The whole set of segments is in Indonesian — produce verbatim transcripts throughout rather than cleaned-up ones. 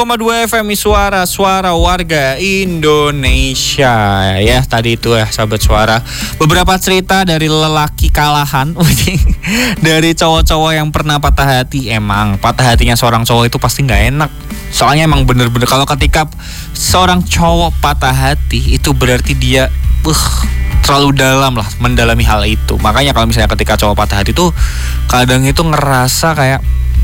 koma dua F M Suara Suara Warga Indonesia. Ya tadi itu ya sahabat suara, beberapa cerita dari lelaki kalahan dari cowok-cowok yang pernah patah hati. Emang patah hatinya seorang cowok itu pasti gak enak. Soalnya emang bener-bener kalau ketika seorang cowok patah hati itu berarti dia uh, terlalu dalam lah, mendalami hal itu. Makanya kalau misalnya ketika cowok patah hati tuh kadang itu ngerasa kayak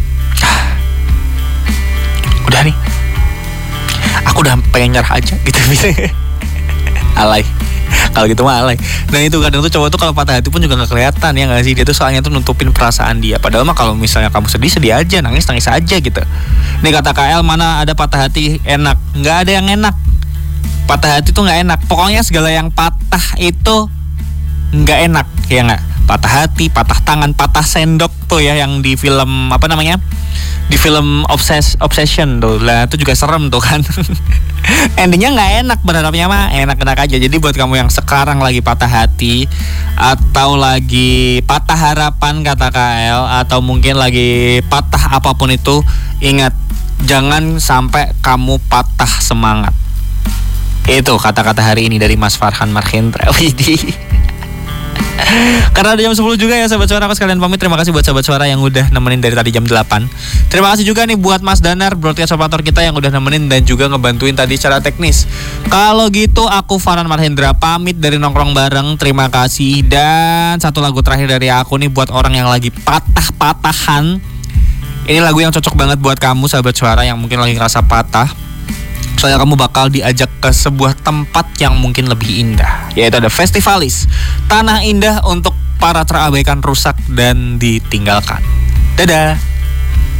udah nih, aku udah pengen nyerah aja gitu. Alay, kalau gitu mah alay. Nah itu kadang tuh cowok tuh kalau patah hati pun juga nggak kelihatan ya nggak sih, dia tuh soalnya tuh nutupin perasaan dia. Padahal mah kalau misalnya kamu sedih sedih aja, nangis nangis aja gitu. Nih kata K L, mana ada patah hati enak? Nggak ada yang enak. Patah hati tuh nggak enak. Pokoknya segala yang patah itu nggak enak ya nggak. Patah hati, patah tangan, patah sendok tuh ya yang di film apa namanya? Di film Obses Obsession tuh lah, itu juga serem tuh kan. Endingnya nggak enak, berharapnya mah enak-enak aja. Jadi buat kamu yang sekarang lagi patah hati atau lagi patah harapan kata K L, atau mungkin lagi patah apapun itu, ingat jangan sampai kamu patah semangat. Itu kata-kata hari ini dari Mas Farhan Marhendra. Widih. Karena ada jam sepuluh juga ya sahabat suara, aku sekalian pamit. Terima kasih buat sahabat suara yang udah nemenin dari tadi jam delapan. Terima kasih juga nih buat Mas Danar, broadcast operator kita yang udah nemenin dan juga ngebantuin tadi secara teknis. Kalau gitu aku Farhan Marhendra pamit dari Nongkrong Bareng. Terima kasih. Dan satu lagu terakhir dari aku nih buat orang yang lagi patah-patahan. Ini lagu yang cocok banget buat kamu sahabat suara yang mungkin lagi ngerasa patah. Soalnya kamu bakal diajak ke sebuah tempat yang mungkin lebih indah, yaitu ada Festivalis, tanah indah untuk para terabaikan, rusak dan ditinggalkan. Dadah.